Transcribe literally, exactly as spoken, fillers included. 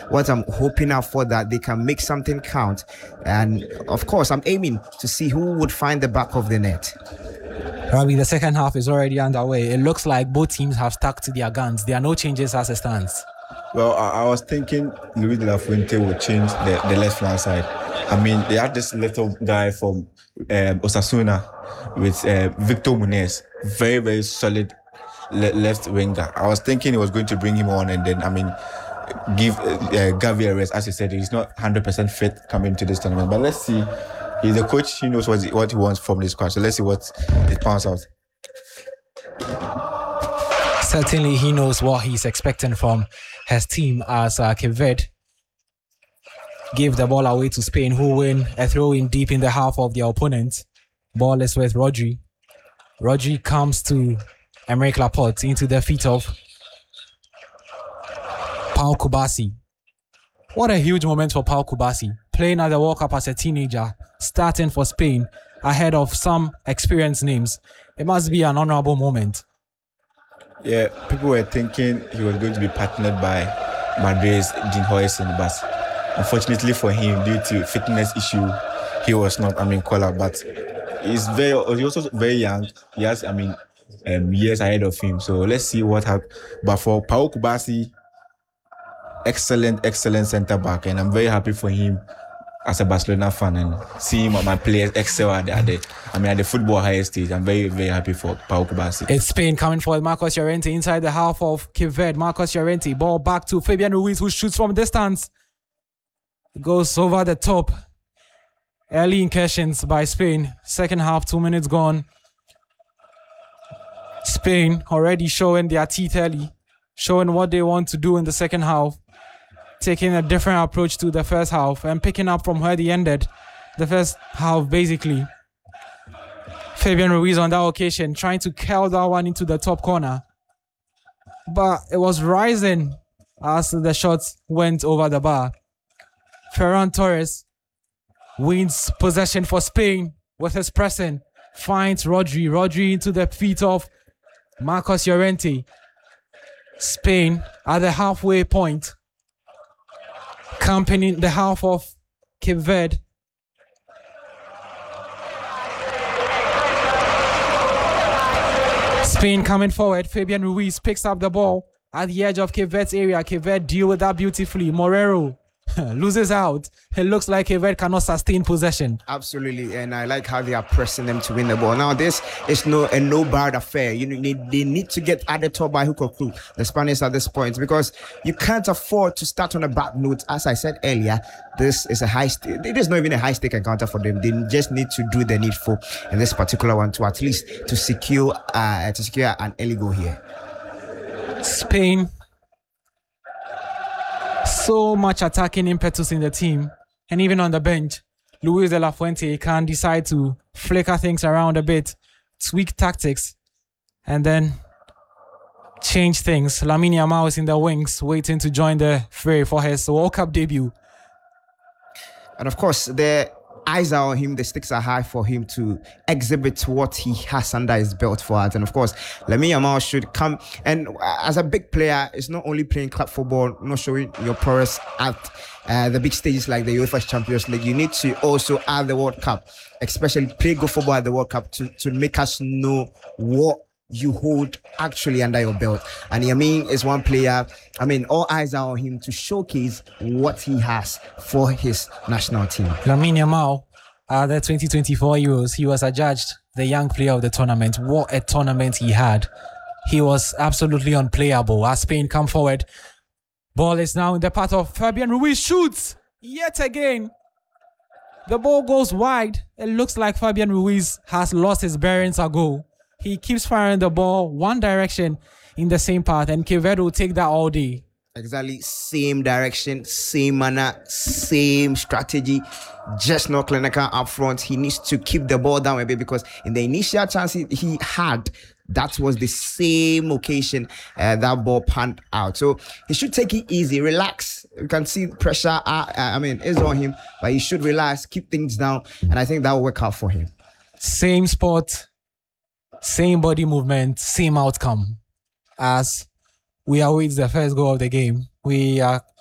what I'm hoping out for, that they can make something count. And of course, I'm aiming to see who would find the back of the net. Ravi, the second half is already underway. It looks like both teams have stuck to their guns. There are no changes as it stands. Well, I, I was thinking Luis de la Fuente would change the, the left flank side. I mean, they had this little guy from um, Osasuna with uh, Victor Munez, very, very solid le- left winger. I was thinking he was going to bring him on and then, I mean, give uh, uh, Gavi a rest. As you said, he's not one hundred percent fit coming to this tournament. But let's see. He's a coach. He knows what he, what he wants from this squad. So let's see what it pans out. Certainly, he knows what he's expecting from his team as uh, Cape Verde give the ball away to Spain, who win a throw in deep in the half of their opponent. Ball is with Rodri. Rodri comes to Emerick Laporte into the feet of Pau Kubasi. What a huge moment for Pau Kubasi, playing at the World Cup as a teenager, starting for Spain ahead of some experienced names. It must be an honorable moment. Yeah, people were thinking he was going to be partnered by Madrid's Dean Huijsen, but unfortunately for him, due to fitness issue, he was not, I mean, called up. But he's very, he's also very young. He has, I mean, um, years ahead of him. So let's see what happens. But for Pau Kubasi, excellent, excellent centre back, and I'm very happy for him as a Barcelona fan and seeing my players excel at the, at the, I mean, at the football highest stage. I'm very, very happy for Pau Kubasi. It's Spain coming forward. Marcos Llorente inside the half of Cape Verde. Marcos Llorente, ball back to Fabian Ruiz, who shoots from distance. Goes over the top. Early incursions by Spain. Second half, two minutes gone. Spain already showing their teeth early, showing what they want to do in the second half, taking a different approach to the first half and picking up from where they ended the first half, basically. Fabian Ruiz on that occasion trying to curl that one into the top corner, but it was rising as the shots went over the bar. Ferran Torres wins possession for Spain with his pressing, finds Rodri. Rodri into the feet of Marcos Llorente. Spain at the halfway point, camping in the half of Cape Verde. Spain coming forward. Fabian Ruiz picks up the ball at the edge of Cape Verde's area. Cape Verde deal with that beautifully. Morero loses out. It looks like Cape Verde cannot sustain possession. Absolutely, and I like how they are pressing them to win the ball. Now, this is no a no bad affair. You know, they, they need to get at the top by hook or crook, the Spaniards at this point, because you can't afford to start on a bad note. As I said earlier, this is a high stake. It is not even a high stake encounter for them. They just need to do the needful in this particular one to at least to secure uh, to secure an early goal here. Spain. So much attacking impetus in the team, and even on the bench, Luis de la Fuente can decide to flicker things around a bit, tweak tactics, and then change things. Lamine Yamal is in the wings, waiting to join the fray for his World Cup debut. And of course, the eyes are on him, the stakes are high for him to exhibit what he has under his belt for us. And of course, Lamine Yamal should come, and as a big player, it's not only playing club football, not showing your prowess at uh, the big stages like the UEFA Champions League. You need to also add the World Cup, especially play good football at the World Cup to, to make us know what you hold actually under your belt. And Yamin is one player, I mean, all eyes are on him to showcase what he has for his national team. Lamine Yamal, uh, the twenty twenty-four Euros, he was adjudged the young player of the tournament. What a tournament he had. He was absolutely unplayable as Spain come forward. Ball is now in the path of Fabian Ruiz, shoots yet again. The ball goes wide. It looks like Fabian Ruiz has lost his bearings a goal. He keeps firing the ball one direction in the same path, and Cape Verde will take that all day. Exactly, same direction, same manner, same strategy, just not clinical up front. He needs to keep the ball down a bit, because in the initial chance he, he had, that was the same occasion uh, that ball panned out. So he should take it easy, relax. You can see pressure, uh, uh, I mean, is on him, but he should relax, keep things down, and I think that will work out for him. Same spot, same body movement, same outcome as we await the first goal of the game. We are